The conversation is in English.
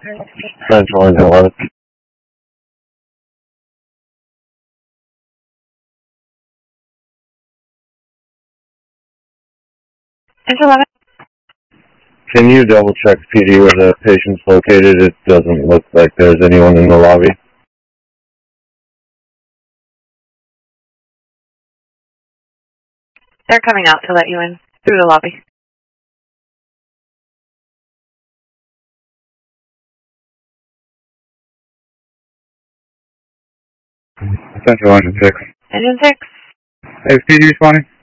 Central Engine 11. Engine 11. Can you double check PD where the patient's located? It doesn't look like there's anyone in the lobby. They're coming out to let you in through the lobby. Central Engine 6. Engine 6. Hey, PD responding?